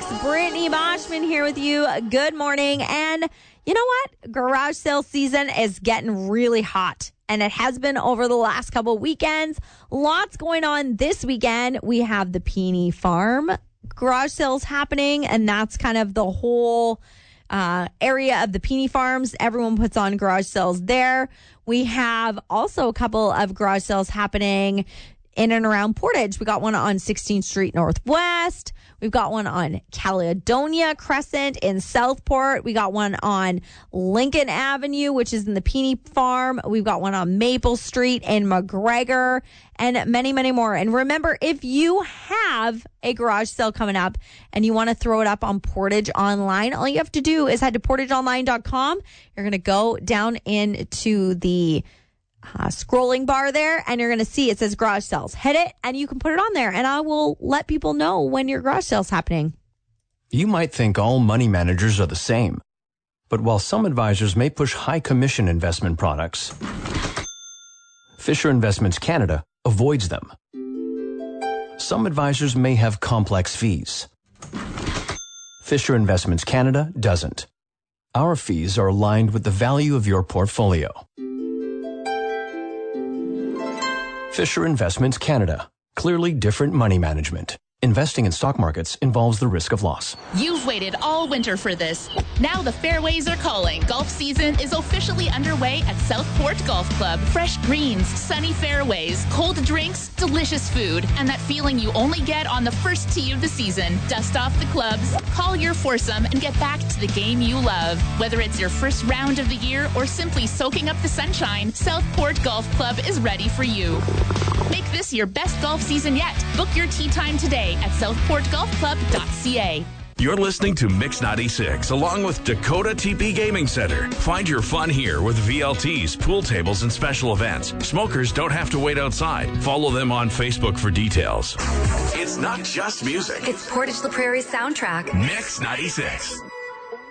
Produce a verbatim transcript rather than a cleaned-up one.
ninety-six, Brittany Boschman here with you. Good morning. And you know what? Garage sale season is getting really hot. And it has been over the last couple of weekends. Lots going on this weekend. We have the Peony Farm garage sales happening. And that's kind of the whole uh, area of the Peony Farms. Everyone puts on garage sales there. We have also a couple of garage sales happening in and around Portage. We got one on sixteenth Street Northwest. We've got one on Caledonia Crescent in Southport. We got one on Lincoln Avenue, which is in the Peony Farm. We've got one on Maple Street in McGregor, and many, many more. And remember, if you have a garage sale coming up and you want to throw it up on Portage Online, all you have to do is head to portage online dot com. You're going to go down into the Uh, scrolling bar there, and you're going to see it says garage sales. Hit it, and you can put it on there, and I will let people know when your garage sale's happening. You might think all money managers are the same, but while some advisors may push high commission investment products, Fisher Investments Canada avoids them. Some advisors may have complex fees. Fisher Investments Canada doesn't. Our fees are aligned with the value of your portfolio. Fisher Investments Canada. Clearly different money management. Investing in stock markets involves the risk of loss. You've waited all winter for this. Now the fairways are calling. Golf season is officially underway at Southport Golf Club. Fresh greens, sunny fairways, cold drinks, delicious food, and that feeling you only get on the first tee of the season. Dust off the clubs, call your foursome, and get back to the game you love. Whether it's your first round of the year or simply soaking up the sunshine, Southport Golf Club is ready for you. Make this your best golf season yet. Book your tee time today at southport golf club dot c a. You're listening to Mix ninety-six along with Dakota T P Gaming Center. Find your fun here with V L Ts, pool tables, and special events. Smokers don't have to wait outside. Follow them on Facebook for details. It's not just music. It's Portage La Prairie's soundtrack. Mix ninety-six.